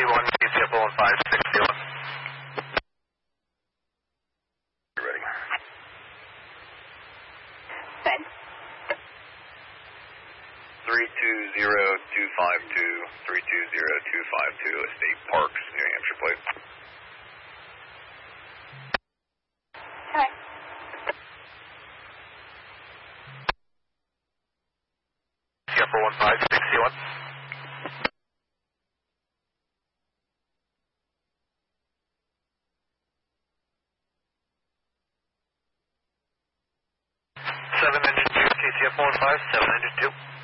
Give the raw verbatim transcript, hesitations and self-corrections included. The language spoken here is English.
one, T C F one five six one. You're ready. Good. three two zero two five two, three two zero two five two, Estate Parks, New Hampshire plate. Okay. T C F one five six one. seven engine two, T C F one five, seven engine two.